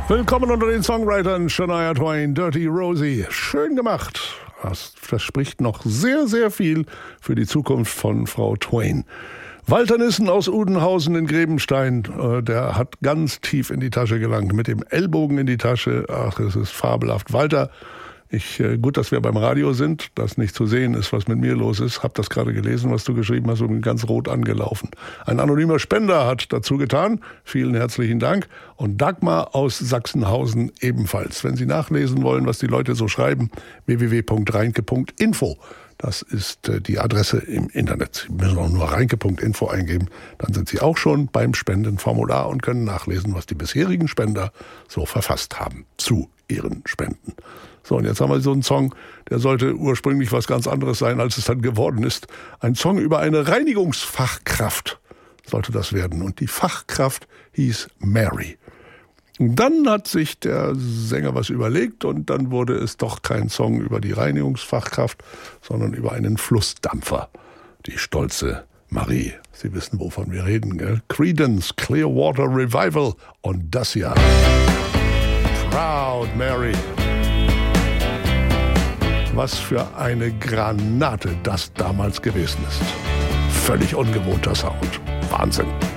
Willkommen unter den Songwritern, Shania Twain, Dirty Rosie. Schön gemacht. Das verspricht noch sehr, sehr viel für die Zukunft von Frau Twain. Walter Nissen aus Udenhausen in Grebenstein, der hat ganz tief in die Tasche gelangt, mit dem Ellbogen in die Tasche. Ach, es ist fabelhaft. Walter, gut, dass wir beim Radio sind, dass nicht zu sehen ist, was mit mir los ist. Hab das gerade gelesen, was du geschrieben hast, und bin ganz rot angelaufen. Ein anonymer Spender hat dazu getan. Vielen herzlichen Dank. Und Dagmar aus Sachsenhausen ebenfalls. Wenn Sie nachlesen wollen, was die Leute so schreiben, www.reinke.info. Das ist die Adresse im Internet. Sie müssen auch nur reinke.info eingeben. Dann sind Sie auch schon beim Spendenformular und können nachlesen, was die bisherigen Spender so verfasst haben zu ihren Spenden. So, und jetzt haben wir so einen Song, der sollte ursprünglich was ganz anderes sein, als es dann geworden ist. Ein Song über eine Reinigungsfachkraft sollte das werden. Und die Fachkraft hieß Mary. Und dann hat sich der Sänger was überlegt und dann wurde es doch kein Song über die Reinigungsfachkraft, sondern über einen Flussdampfer. Die stolze Marie. Sie wissen, wovon wir reden, gell? Creedence Clearwater Revival und das hier. Proud Mary. Was für eine Granate das damals gewesen ist. Völlig ungewohnter Sound. Wahnsinn.